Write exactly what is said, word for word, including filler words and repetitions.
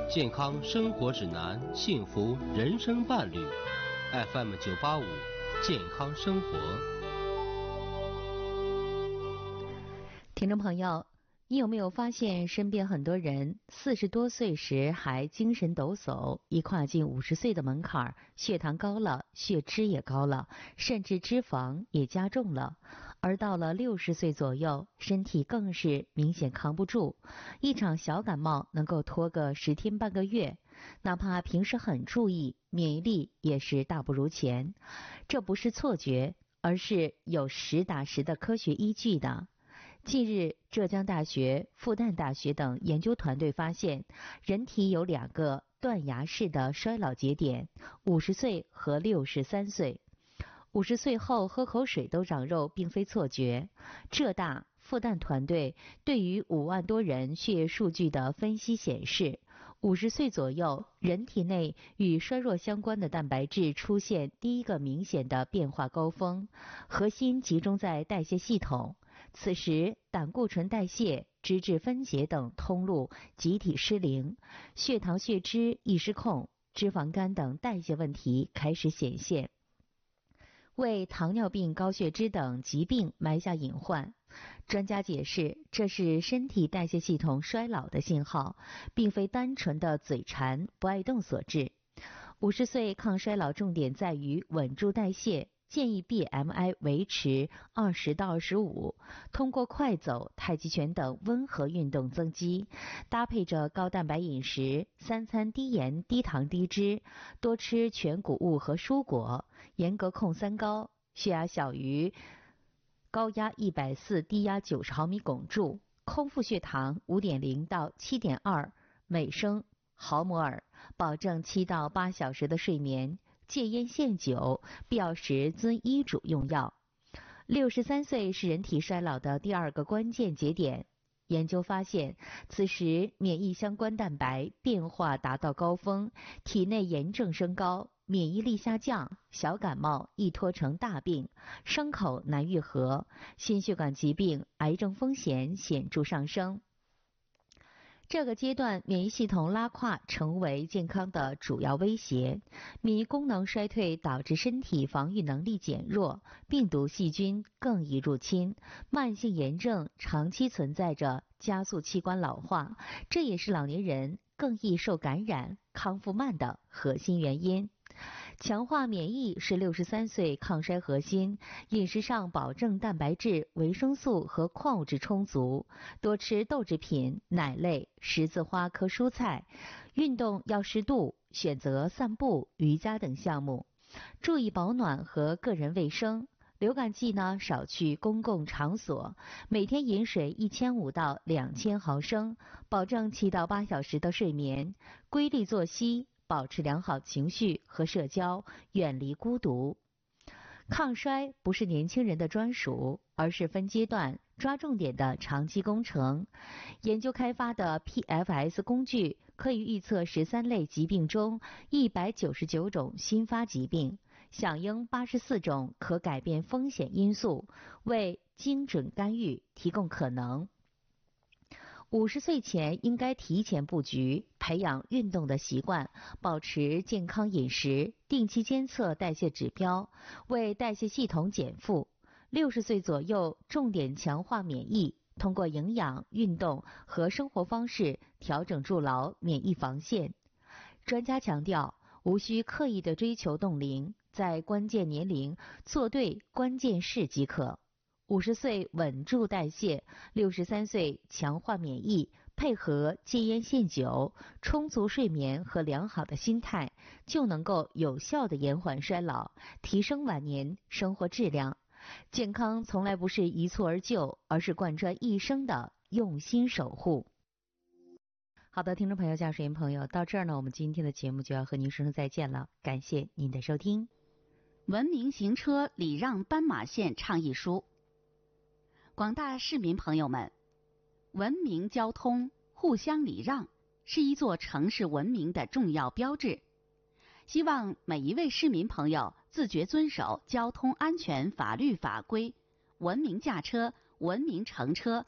健康生活指南，幸福人生伴侣。F M 九八五，健康生活。 听众朋友，你有没有发现身边很多人四十多岁时还精神抖擞，一跨进五十岁的门槛，血糖高了，血脂也高了，甚至脂肪也加重了。而到了六十岁左右，身体更是明显扛不住，一场小感冒能够拖个十天半个月，哪怕平时很注意，免疫力也是大不如前。这不是错觉，而是有实打实的科学依据的。近日，浙江大学、复旦大学等研究团队发现，人体有两个断崖式的衰老节点，五十岁和六十三岁。五十岁后喝口水都长肉并非错觉。浙大、复旦团队对于五万多人血液数据的分析显示，五十岁左右，人体内与衰弱相关的蛋白质出现第一个明显的变化高峰，核心集中在代谢系统。此时，胆固醇代谢、脂质分解等通路集体失灵，血糖、血脂易失控，脂肪肝等代谢问题开始显现，为糖尿病、高血脂等疾病埋下隐患。专家解释，这是身体代谢系统衰老的信号，并非单纯的嘴馋不爱动所致。五十岁抗衰老重点在于稳住代谢，建议 B M I 维持二十到二十五，通过快走、太极拳等温和运动增肌，搭配着高蛋白饮食，三餐低盐、低糖、低脂，多吃全谷物和蔬果，严格控三高，血压小于高压一百四，低压九十毫米汞柱，空腹血糖 五点零 到 七点二 每升毫摩尔，保证七到八小时的睡眠，戒烟限酒，必要时遵医嘱用药。六十三岁是人体衰老的第二个关键节点。研究发现，此时免疫相关蛋白变化达到高峰，体内炎症升高，免疫力下降，小感冒易拖成大病，伤口难愈合，心血管疾病、癌症风险显著上升。这个阶段，免疫系统拉胯成为健康的主要威胁，免疫功能衰退导致身体防御能力减弱，病毒细菌更易入侵，慢性炎症长期存在着，加速器官老化，这也是老年人更易受感染、康复慢的核心原因。强化免疫是六十三岁抗衰核心，饮食上保证蛋白质、维生素和矿物质充足，多吃豆制品、奶类、十字花科蔬菜，运动要适度，选择散步、瑜伽等项目，注意保暖和个人卫生。流感季呢，少去公共场所，每天饮水一千五到两千毫升，保证七到八小时的睡眠，规律作息，保持良好情绪和社交，远离孤独。抗衰不是年轻人的专属，而是分阶段、抓重点的长期工程。研究开发的 P F S 工具可以预测十三类疾病中一百九十九种新发疾病，响应八十四种可改变风险因素，为精准干预提供可能。五十岁前应该提前布局，培养运动的习惯，保持健康饮食，定期监测代谢指标，为代谢系统减负。六十岁左右，重点强化免疫，通过营养、运动和生活方式调整筑牢免疫防线。专家强调，无需刻意的追求冻龄，在关键年龄做对关键事即可。五十岁稳住代谢，六十三岁强化免疫，配合戒烟限酒、充足睡眠和良好的心态，就能够有效地延缓衰老，提升晚年生活质量。健康从来不是一蹴而就，而是贯穿一生的用心守护。好的，听众朋友、驾驶员朋友，到这儿呢，我们今天的节目就要和您说声再见了，感谢您的收听。 文明行车礼让斑马线倡议书。广大市民朋友们，文明交通、互相礼让是一座城市文明的重要标志。希望每一位市民朋友自觉遵守交通安全法律法规，文明驾车、文明乘车、